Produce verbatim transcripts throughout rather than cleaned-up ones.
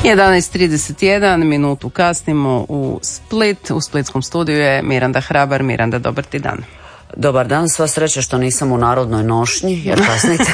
jedanaest trideset jedan, minutu kasnimo u Split. U splitskom studiju je Miranda Hrabar. Miranda, dobar ti dan. Dobar dan, sva sreća što nisam u narodnoj nošnji, jer kasnite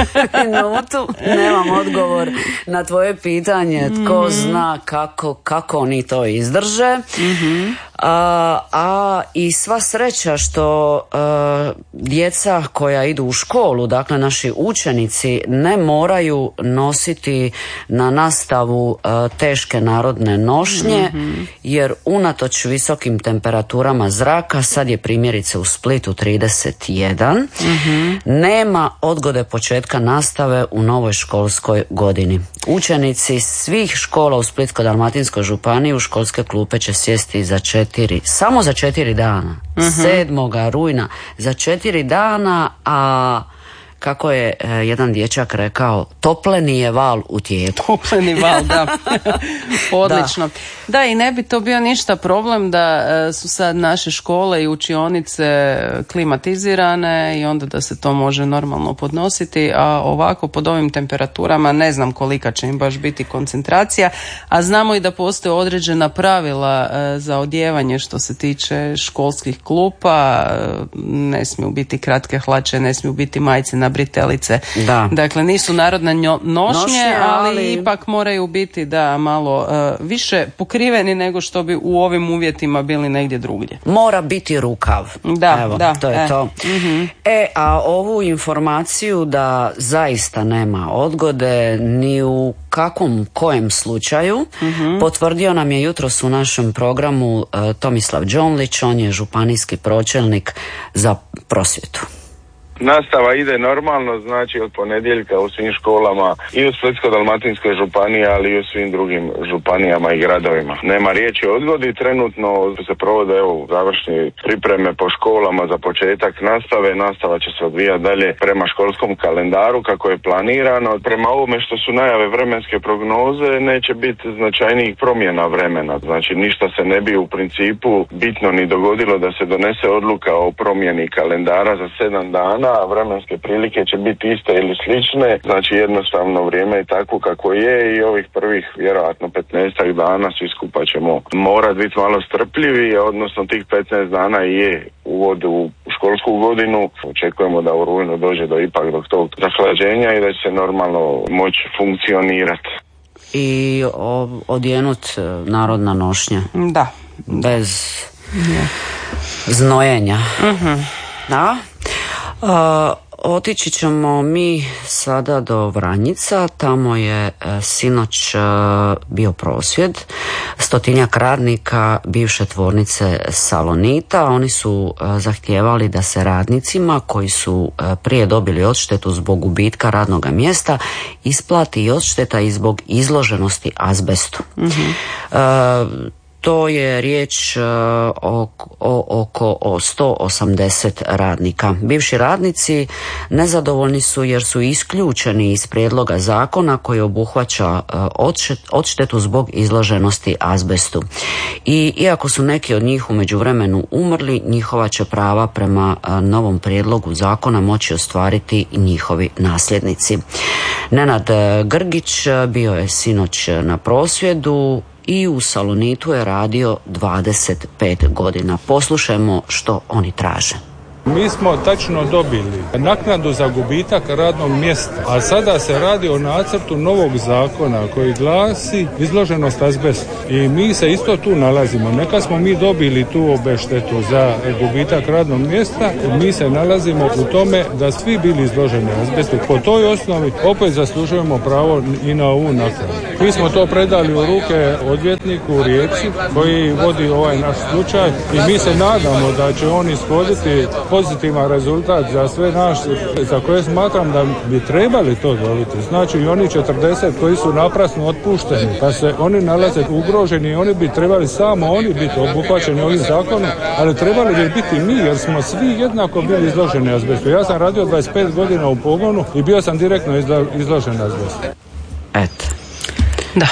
minutu, nemam odgovor na tvoje pitanje, tko mm-hmm. zna kako, kako oni to izdrže. Mm-hmm. A, a i sva sreća što a, djeca koja idu u školu, dakle naši učenici, ne moraju nositi na nastavu a, teške narodne nošnje, mm-hmm. jer unatoč visokim temperaturama zraka, sad je primjerice u Splitu trideset jedan, mm-hmm. nema odgode početka nastave u novoj školskoj godini. Učenici svih škola u Splitsko-dalmatinskoj županiji u školske klupe će sjesti za četiri, samo za četiri dana, mm-hmm. sedmoga rujna, za četiri dana, a kako je e, jedan dječak rekao, topleni je val u tijeku. Topleni val, da. Odlično. Da. da, i ne bi to bio ništa problem da e, su sad naše škole i učionice klimatizirane i onda da se to može normalno podnositi, a ovako pod ovim temperaturama ne znam kolika će im baš biti koncentracija, a znamo i da postoje određena pravila e, za odjevanje što se tiče školskih klupa, e, ne smiju biti kratke hlače, ne smiju biti majice na britelice. Da. Dakle, nisu narodne njo- nošnje, nošnje ali, ali ipak moraju biti da malo uh, više pokriveni nego što bi u ovim uvjetima bili negdje drugdje. Mora biti rukav. Da, Evo, da. To je e. to. Mm-hmm. E, a ovu informaciju da zaista nema odgode ni u kakvom kojem slučaju, mm-hmm. potvrdio nam je jutros u našem programu uh, Tomislav Đonlić, on je županijski pročelnik za prosvjetu. Nastava ide normalno, znači od ponedjeljka u svim školama i u Splitsko-dalmatinskoj županiji, ali i u svim drugim županijama i gradovima. Nema riječi o odgodi, trenutno se provode evo završne pripreme po školama za početak nastave. Nastava će se odvijati dalje prema školskom kalendaru kako je planirano. Prema ovome što su najave vremenske prognoze, neće biti značajnijih promjena vremena. Znači ništa se ne bi u principu bitno ni dogodilo da se donese odluka o promjeni kalendara za sedam dana, a vremenske prilike će biti iste ili slične, znači jednostavno vrijeme je tako kako je i ovih prvih vjerojatno petnaestak dana svi skupa ćemo morati biti malo strpljivi, odnosno tih petnaest dana je uvod u školsku godinu. Očekujemo da u rujnu dođe do ipak do tog zahlađenja i da će se normalno moći funkcionirati. I odjenut narodna nošnja. Da. Bez yeah. znojenja. Mm-hmm. Da. Uh, otići ćemo mi sada do Vranjica, tamo je uh, sinoć uh, bio prosvjed stotinjak radnika bivše tvornice Salonita. Oni su uh, zahtijevali da se radnicima koji su uh, prije dobili odštetu zbog gubitka radnoga mjesta isplati i odšteta i zbog izloženosti azbestu. Mm-hmm. Uh, To je riječ uh, o, o, oko o sto osamdeset radnika. Bivši radnici nezadovoljni su jer su isključeni iz prijedloga zakona koji obuhvaća uh, odštet, odštetu zbog izloženosti azbestu. I iako su neki od njih u međuvremenu umrli, njihova će prava prema uh, novom prijedlogu zakona moći ostvariti i njihovi nasljednici. Nenad Grgić bio je sinoć na prosvjedu i u Salonitu je radio dvadeset pet godina. Poslušajmo što oni traže. Mi smo tačno dobili naknadu za gubitak radnog mjesta, a sada se radi o nacrtu novog zakona koji glasi izloženost azbestu. I mi se isto tu nalazimo. Neka smo mi dobili tu obeštetu za gubitak radnog mjesta, mi se nalazimo u tome da svi bili izloženi azbestu. Po toj osnovi opet zaslužujemo pravo i na ovu naknadu. Mi smo to predali u ruke odvjetniku u Rijeci koji vodi ovaj naš slučaj i mi se nadamo da će on ishoditi pozitivan rezultat za sve nas za koje smatram da bi trebali to dobiti. Znači i oni četrdeset koji su naprasno otpušteni, pa se oni nalaze ugroženi i oni bi trebali samo oni biti obuhvaćeni ovim zakonom, ali trebali bi biti mi jer smo svi jednako bili izloženi azbestu. Ja sam radio dvadeset pet godina u pogonu i bio sam direktno izlo, izložen azbestu. Eto. Da.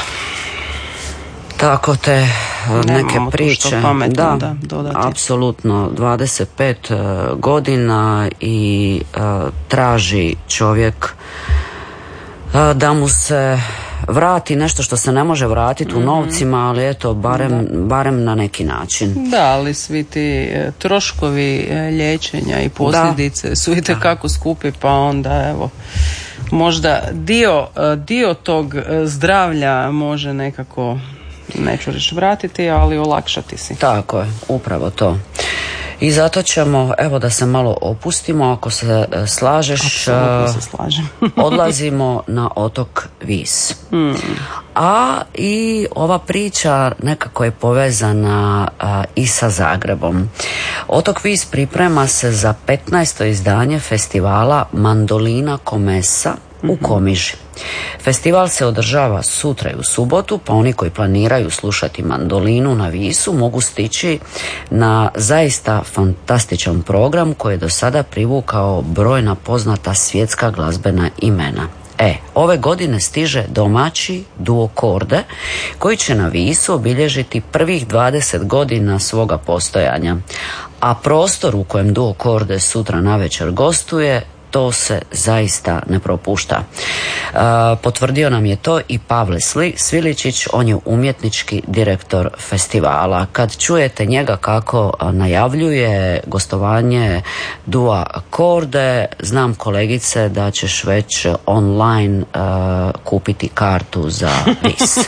Tako te neke Nemamo priče. Pametno, da, da apsolutno. dvadeset pet uh, godina i uh, traži čovjek uh, da mu se vrati nešto što se ne može vratiti u novcima, ali eto, barem, barem na neki način. Da, ali svi ti troškovi liječenja i posljedice da. su itekako skupi, pa onda evo, možda dio, dio tog zdravlja može nekako, neću reći vratiti, ali olakšati si. Tako je, upravo to. I zato ćemo, evo da se malo opustimo, ako se slažeš, se slažem. odlazimo na otok Vis. Hmm. A i ova priča nekako je povezana a, i sa Zagrebom. Otok Vis priprema se za petnaesto izdanje festivala Mandolina Komesa u Komiži. Festival se održava sutra i u subotu, pa oni koji planiraju slušati mandolinu na Visu mogu stići na zaista fantastičan program koji je do sada privukao brojna poznata svjetska glazbena imena. E, ove godine stiže domaći duo Korde koji će na Visu obilježiti prvih dvadeset godina svoga postojanja, a prostor u kojem duo Korde sutra navečer gostuje, to se zaista ne propušta. E, potvrdio nam je to i Pavle Sviličić, on je umjetnički direktor festivala. Kad čujete njega kako najavljuje gostovanje dua Korde, znam kolegice da ćeš već online uh, kupiti kartu za Vis.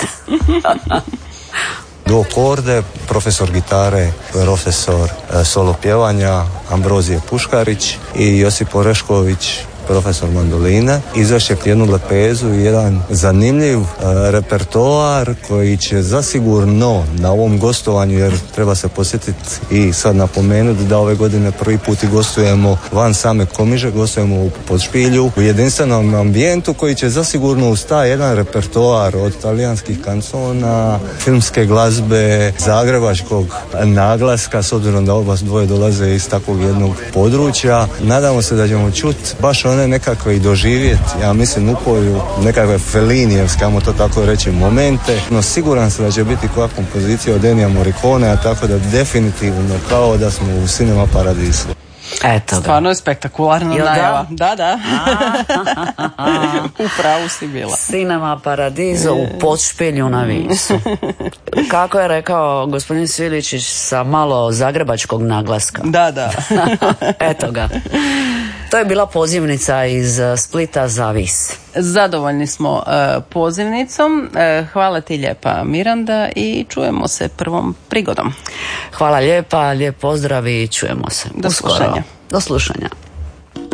Duo Korde, profesor gitare, profesor solo pjevanja Ambrozije Puškarić i Josip Orešković, profesor mandoline. Izvešće jednu lepezu i jedan zanimljiv uh, repertoar koji će zasigurno na ovom gostovanju, jer treba se posjetiti i sad napomenuti da ove godine prvi put i gostujemo van same Komiže, gostujemo u Podšpilju, u jedinstvenom ambijentu koji će zasigurno uz taj jedan repertoar od talijanskih kancona, filmske glazbe, zagrebačkog naglaska, s obzirom da oba dvoje dolaze iz takvog jednog područja. Nadamo se da ćemo čuti baš one nekakve i doživjeti, ja mislim upoju nekakve felinijevske, ajmo to tako reći, momente, no siguran sam da će biti koja kompozicija od Ennija Morriconea, tako da definitivno kao da smo u Cinema Paradisu. Eto stvarno je spektakularna najava. Da, da. Upravo si bila. Cinema Paradiso u Podšpilju na Visu. Kako je rekao gospodin Sviličić, sa malo zagrebačkog naglaska. Da, da. Eto ga. To je bila pozivnica iz Splita za Vis. Zadovoljni smo uh, pozivnicom. Uh, hvala ti lijepa Miranda i čujemo se prvom prigodom. Hvala lijepa, lijep pozdrav i čujemo se. Do slušanja. Do slušanja.